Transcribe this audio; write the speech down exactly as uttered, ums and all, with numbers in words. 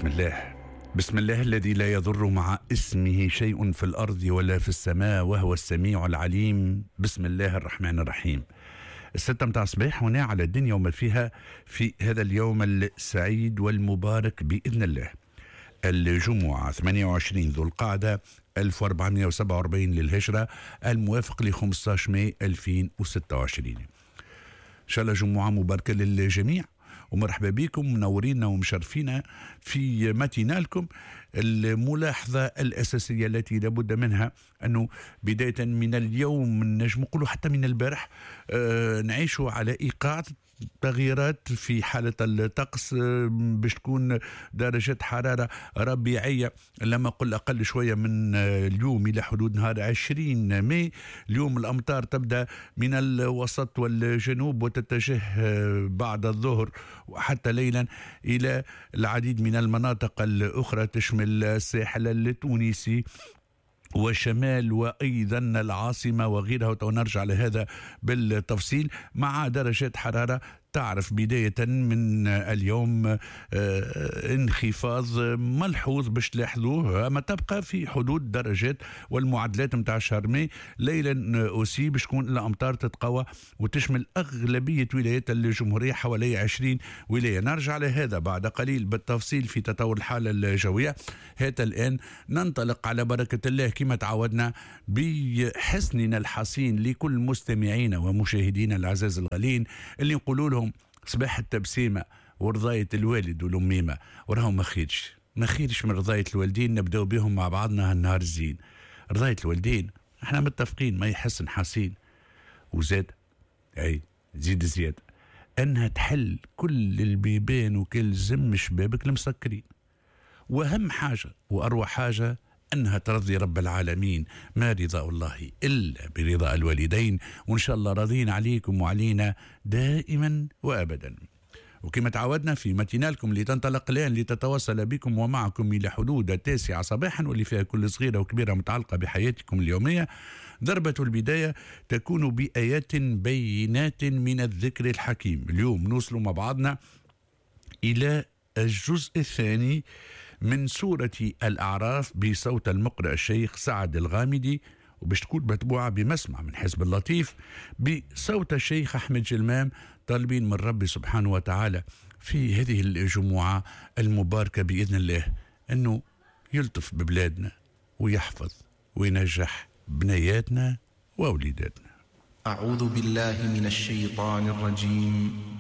بسم الله بسم الله الذي لا يضر مع اسمه شيء في الأرض ولا في السماء وهو السميع العليم. بسم الله الرحمن الرحيم. الستة متاع الصباح هنا على الدنيا وما فيها في هذا اليوم السعيد والمبارك بإذن الله. الجمعة ثمانية وعشرين ذو القعدة ألف وأربعمائة وسبعة وأربعين للهجرة، الموافق ل خمسة عشر ماي ألفين وستة وعشرين. إن شاء الله جمعة مباركة للجميع، ومرحبا بكم منورينا ومشرفينا في ماتينالكم. الملاحظة الأساسية التي لابد منها أنه بداية من اليوم نجم نقولوا حتى من البارح آه نعيش على إيقاع تغييرات في حالة الطقس، باش تكون درجات حرارة ربيعية لما قل أقل شوية من اليوم إلى حدود نهار عشرين ماي. اليوم الأمطار تبدأ من الوسط والجنوب وتتجه بعد الظهر وحتى ليلا إلى العديد من المناطق الأخرى تشمل الساحل التونسي وشمال وأيضا العاصمة وغيرها، ونرجع لهذا بالتفصيل مع درجات حرارة تعرف بداية من اليوم انخفاض ملحوظ باش تلاحظوه، اما تبقى في حدود درجات والمعدلات متاع شهر ماي. ليلا اوسي باش تكون الامطار تتقوى وتشمل اغلبية ولايات الجمهورية حوالي عشرين ولاية. نرجع لهذا بعد قليل بالتفصيل في تطور الحالة الجوية. هات الان ننطلق على بركة الله كما تعودنا بحسننا الحسين لكل مستمعينا ومشاهدينا العزاز الغالين اللي نقولوا لهم صباح التبسيمة ورضاية الوالد والأميمة، وراهم ما خيرش ما خيرش من رضاية الوالدين. نبدأ بهم مع بعضنا هالنهار الزين. رضاية الوالدين احنا متفقين ما يحسن حسين، وزاد اي زيد زياد انها تحل كل البيبان وكل زم شبابك المسكرين، واهم حاجة واروع حاجة أنها ترضي رب العالمين. ما رضا الله إلا برضا الوالدين، وإن شاء الله راضين عليكم وعلينا دائما وأبدا. وكما تعودنا في ماتينالكم اللي تنطلق الآن لتتواصل بكم ومعكم إلى حدود التاسعة صباحا، واللي فيها كل صغيرة وكبيرة متعلقة بحياتكم اليومية. ضربة البداية تكون بآيات بينات من الذكر الحكيم. اليوم نوصل مع بعضنا إلى الجزء الثاني من سورة الأعراف بصوت المقرئ الشيخ سعد الغامدي، وباش تكون متبوعة بمسمع من حزب اللطيف بصوت الشيخ أحمد جلمام، طالبين من ربي سبحانه وتعالى في هذه الجمعة المباركة بإذن الله أنه يلطف ببلادنا ويحفظ وينجح بنياتنا وأوليداتنا. أعوذ بالله من الشيطان الرجيم.